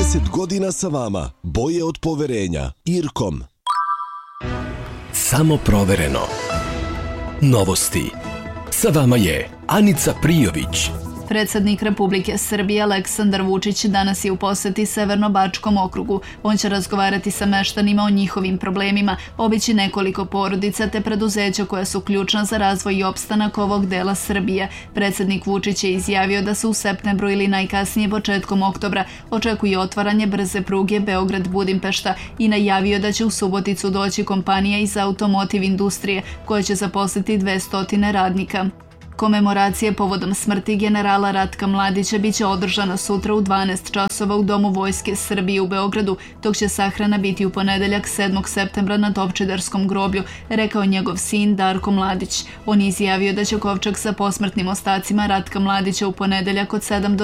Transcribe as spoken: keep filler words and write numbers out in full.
trideset godina sa vama. Boje od poverenja. Irkom. Samo provereno. Novosti. Sa vama je Anica Prijović. Predsednik Republike Srbije Aleksandar Vučić danas je u poseti Severno-Bačkom okrugu. On će razgovarati sa meštanima o njihovim problemima, obići nekoliko porodica te preduzeća koja su ključna za razvoj i opstanak ovog dela Srbije. Predsednik Vučić je izjavio da se u septembru ili najkasnije početkom oktobra očekuje otvaranje brze pruge Beograd-Budimpešta i najavio da će u Suboticu doći kompanija iz automotiv industrije koja će zaposliti dvesta radnika. Komemoracija povodom smrti generala Ratka Mladića biće održana sutra u dvanaest časova u Domu Vojske Srbije u Beogradu, dok će sahrana biti u ponedeljak sedmog septembra na Topčiderskom groblju, rekao njegov sin Darko Mladić. On je izjavio da će kovčeg sa posmrtnim ostacima Ratka Mladića u ponedeljak od sedam do